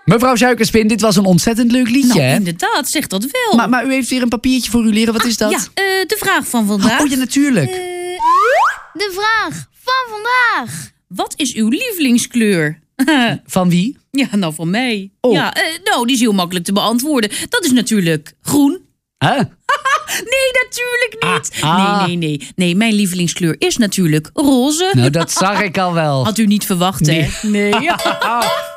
Mevrouw Suikerspin, dit was een ontzettend leuk liedje, Nou, hè? inderdaad, zeg dat wel. Maar u heeft weer een papiertje voor u leren. Wat is dat? Ja, de vraag van vandaag. Oh ja, natuurlijk. De vraag van vandaag. Wat is uw lievelingskleur? Van wie? Ja, nou van mij. Oh. Ja, nou, die is heel makkelijk te beantwoorden. Dat is natuurlijk groen. Huh? Nee, natuurlijk niet. Ah. Nee, mijn lievelingskleur is natuurlijk roze. Nou, dat zag ik al wel. Had u niet verwacht, hè? Nee.